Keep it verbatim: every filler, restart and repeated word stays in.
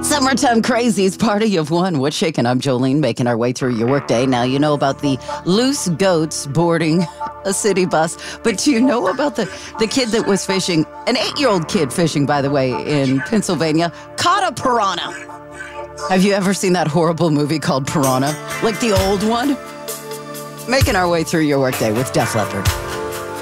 Summertime Crazies, party of one. What's shaking? I'm Jolene, making our way through your workday. Now, you know about the loose goats boarding a city bus, but do you know about the, the kid that was fishing, an eight-year-old kid fishing, by the way, in Pennsylvania, caught a piranha? Have you ever seen that horrible movie called Piranha? Like the old one? Making our way through your workday with Def Leppard.